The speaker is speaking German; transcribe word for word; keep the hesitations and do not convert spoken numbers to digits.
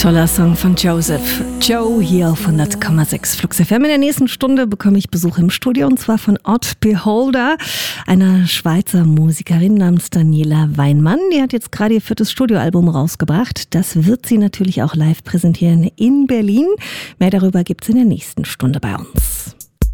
Toller Song von Joseph. Joe hier auf hundert Komma sechs Flux F M. In der nächsten Stunde bekomme ich Besuch im Studio und zwar von Odd Beholder, einer Schweizer Musikerin namens Daniela Weinmann. Die hat jetzt gerade ihr viertes Studioalbum rausgebracht. Das wird sie natürlich auch live präsentieren in Berlin. Mehr darüber gibt es in der nächsten Stunde bei uns.